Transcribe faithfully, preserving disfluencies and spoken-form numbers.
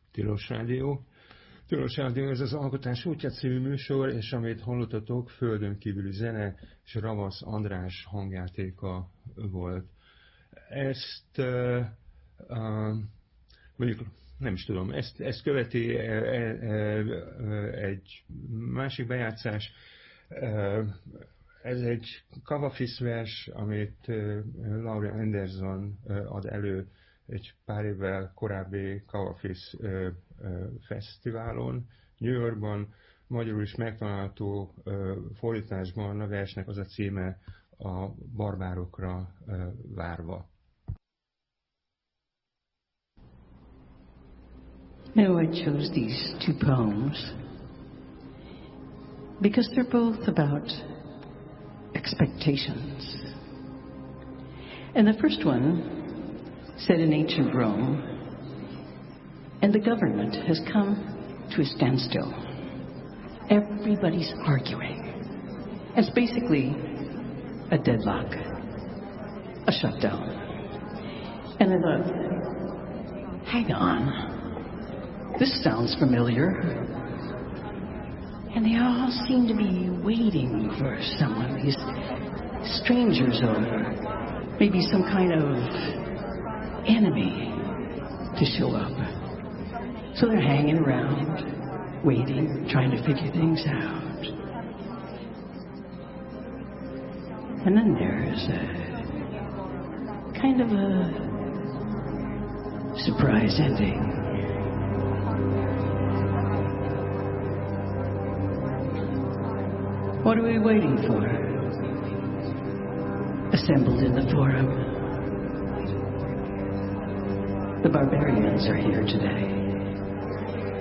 Tilos Rádió. Tilos Rádió, ez az Alkotás útja című műsor, és amit hallottatok, földön kívüli zene, és Ravasz András hangjátéka volt. Ezt uh, uh, mondjuk nem is tudom, ezt, ezt követi uh, uh, egy másik bejátszás. Uh, ez egy Kavafis vers, amit uh, Laurie Anderson uh, ad elő egy pár évvel korábbi Kavafis uh, uh, fesztiválon, New Yorkban. Magyarul is megtalálható uh, fordításban a versnek az a címe, a barbárokra uh, várva. Now I chose these two poems because they're both about expectations. And the first one, set in ancient Rome, and the government has come to a standstill. Everybody's arguing. It's basically a deadlock, a shutdown. And I thought, hang on, this sounds familiar. And they all seem to be waiting for someone, these strangers or maybe some kind of enemy to show up. So they're hanging around, waiting, trying to figure things out. And then there's a kind of a surprise ending. What are we waiting for? Assembled in the forum, the barbarians are here today.